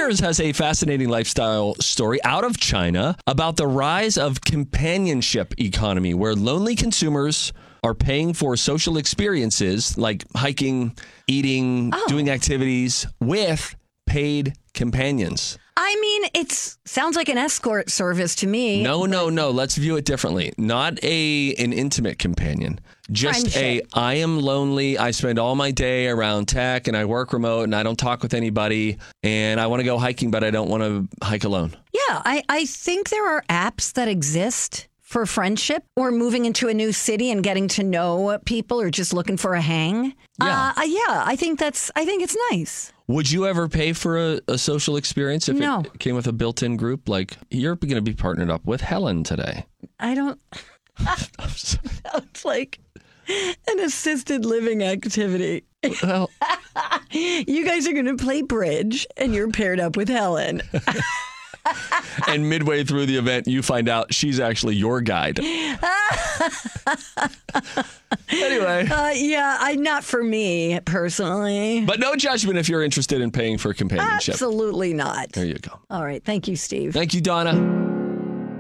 Reuters has a fascinating lifestyle story out of China about the rise of companionship economy, where lonely consumers are paying for social experiences like hiking, eating, doing activities with paid companions. I mean, it sounds like an escort service to me. No. Let's view it differently. Not an intimate companion. Just Friendship. I am lonely. I spend all my day around tech and I work remote and I don't talk with anybody and I want to go hiking, but I don't want to hike alone. Yeah, I think there are apps that exist for friendship or moving into a new city and getting to know people or just looking for a hang. Yeah. I think it's nice. Would you ever pay for a social experience if No. it came with a built-in group? Like, you're going to be partnered up with Helen today. I don't. It's like an assisted living activity. Well, You guys are going to play bridge and you're paired up with Helen. and midway through the event, you find out she's actually your guide. Anyway. Not for me personally. But no judgment if you're interested in paying for companionship. Absolutely not. There you go. All right. Thank you, Steve. Thank you, Donna.